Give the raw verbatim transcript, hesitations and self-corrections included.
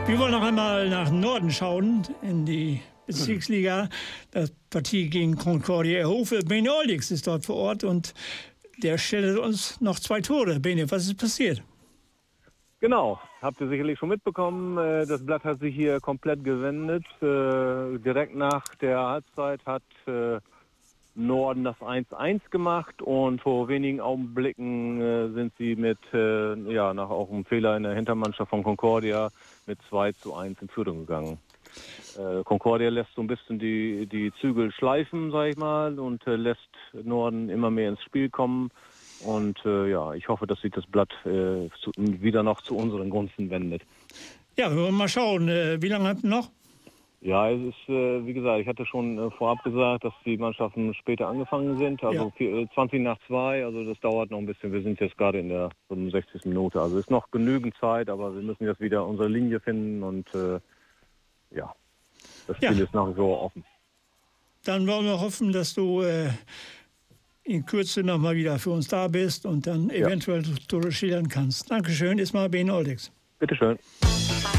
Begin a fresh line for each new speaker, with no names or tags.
Wir wollen noch einmal nach Norden schauen, in die Bezirksliga. Das Partie gegen Concordia Erhofe. Bene Oldix ist dort vor Ort und der stellt uns noch zwei Tore. Bene, was ist passiert?
Genau, habt ihr sicherlich schon mitbekommen. Das Blatt hat sich hier komplett gewendet. Direkt nach der Halbzeit hat Norden das eins eins gemacht und vor wenigen Augenblicken sind sie mit, ja, nach auch einem Fehler in der Hintermannschaft von Concordia mit zwei zu eins in Führung gegangen. Concordia lässt so ein bisschen die, die Zügel schleifen, sag ich mal, und lässt Norden immer mehr ins Spiel kommen. Und äh, ja, ich hoffe, dass sich das Blatt äh, zu, wieder noch zu unseren Gunsten wendet.
Ja, wir wollen mal schauen. Äh, wie lange habt ihr noch?
Ja, es ist, äh, wie gesagt, ich hatte schon äh, vorab gesagt, dass die Mannschaften später angefangen sind. Also ja. vier, äh, zwanzig nach zwei, also das dauert noch ein bisschen. Wir sind jetzt gerade in der fünfundsechzigsten Minute. Also es ist noch genügend Zeit, aber wir müssen jetzt wieder unsere Linie finden. Und äh, ja, das Spiel ja. ist nach wie vor offen.
Dann wollen wir hoffen, dass du Äh in Kürze noch mal wieder für uns da bist und dann eventuell ja. Tore schildern kannst. Dankeschön, ist mal Bene Oldix.
Bitteschön.